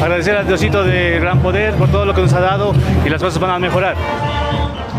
agradecer al Diosito de Gran Poder por todo lo que nos ha dado y las cosas van a mejorar.